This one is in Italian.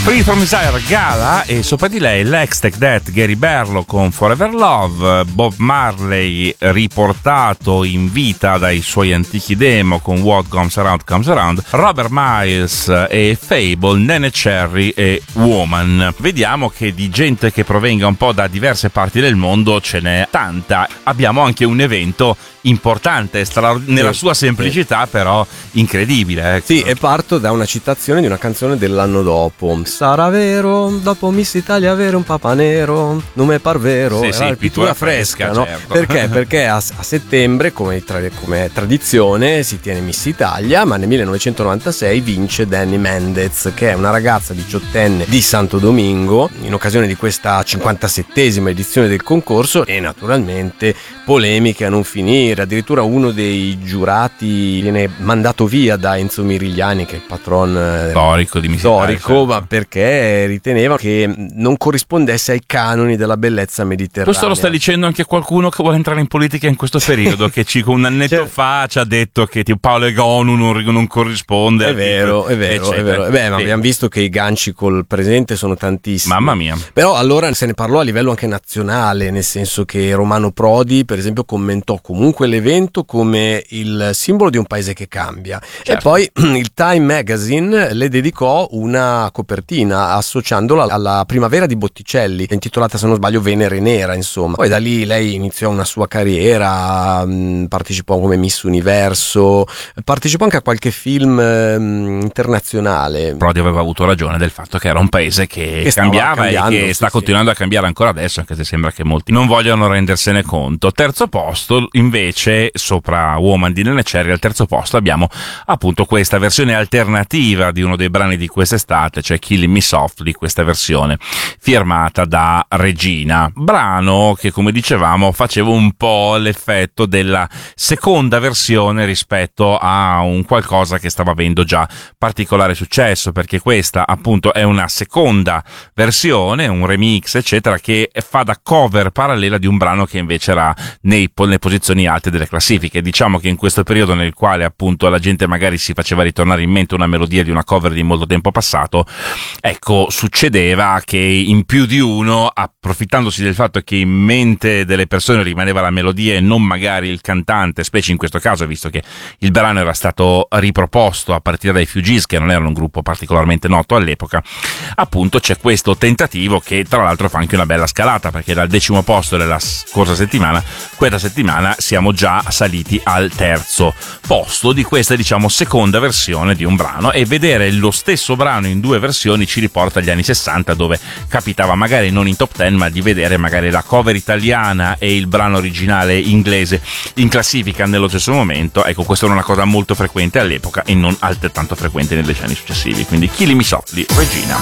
Free From Desire Gala e sopra di lei l'ex Take That Gary Barlow con Forever Love, Bob Marley riportato in vita dai suoi antichi demo con What Comes Around, Robert Miles e Fable, Nene Cherry e Woman. Vediamo che di gente che provenga un po' da diverse parti del mondo ce n'è tanta. Abbiamo anche un evento importante, nella sua semplicità, però incredibile. Ecco. Sì, e parto da una citazione di una canzone dell'anno dopo. Sarà vero, dopo Miss Italia avere un papà nero, non me par vero. Sì, pittura fresca, no? certo. Perché? Perché a settembre, come tradizione, si tiene Miss Italia, ma nel 1996 vince Dani Mendez, che è una ragazza 18enne di Santo Domingo, in occasione di questa 57esima edizione del concorso, e naturalmente polemiche a non finire. Addirittura uno dei giurati viene mandato via da Enzo Mirigliani, che è il patron storico di Miss Italia, certo. Ma perché riteneva che non corrispondesse ai canoni della bellezza mediterranea. Questo lo sta dicendo anche qualcuno che vuole entrare in politica in questo periodo, che un annetto fa ci ha detto che tipo Paolo Egonu non corrisponde. È vero. Beh, ma abbiamo visto che i ganci col presente sono tantissimi. Mamma mia. Però allora se ne parlò a livello anche nazionale, nel senso che Romano Prodi, per esempio, commentò comunque l'evento come il simbolo di un paese che cambia. Certo. E poi il Time Magazine le dedicò una copertina associandola alla primavera di Botticelli, intitolata, se non sbaglio, Venere Nera, insomma. Poi da lì lei iniziò una sua carriera, partecipò come Miss Universo, partecipò anche a qualche film internazionale. Prodi aveva avuto ragione del fatto che era un paese che cambiava e che sta continuando a cambiare ancora adesso, anche se sembra che molti non vogliano rendersene conto. Terzo posto invece, sopra Woman di Nene Cherry, al terzo posto abbiamo appunto questa versione alternativa di uno dei brani di quest'estate, cioè Killing Me Softly, questa versione firmata da Regina, brano che, come dicevamo, faceva un po' l'effetto della seconda versione rispetto a un qualcosa che stava avendo già particolare successo, perché questa appunto è una seconda versione, un remix eccetera, che fa da cover parallela di un brano che invece era nelle posizioni alte delle classifiche. Diciamo che in questo periodo nel quale appunto la gente magari si faceva ritornare in mente una melodia di una cover di molto tempo passato, ecco, succedeva che in più di uno, approfittandosi del fatto che in mente delle persone rimaneva la melodia e non magari il cantante, specie in questo caso, visto che il brano era stato riproposto a partire dai Fugees, che non erano un gruppo particolarmente noto all'epoca, appunto c'è questo tentativo che tra l'altro fa anche una bella scalata, perché dal 10° posto della scorsa settimana, questa settimana siamo già saliti al terzo posto di questa, diciamo, seconda versione di un brano, e vedere lo stesso brano in due versioni ci riporta agli anni 60, dove capitava magari non in top 10, ma di vedere magari la cover italiana e il brano originale inglese in classifica nello stesso momento. Ecco, questa era una cosa molto frequente all'epoca e non altrettanto frequente nei decenni successivi. Quindi Killing Me Softly, Regina.